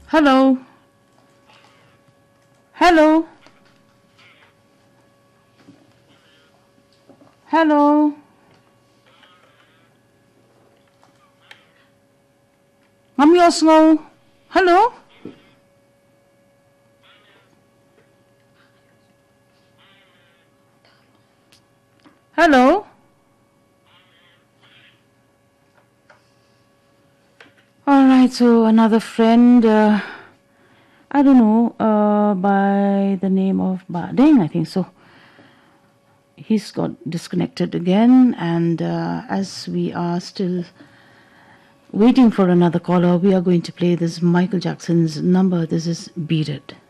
Hello. Hello. Hello. Mami Osngo. Hello. Hello. All right, so another friend, I don't know, by the name of Badeng, I think so. He's got disconnected again, and as we are still waiting for another caller, we are going to play this Michael Jackson's number. This is Beat It.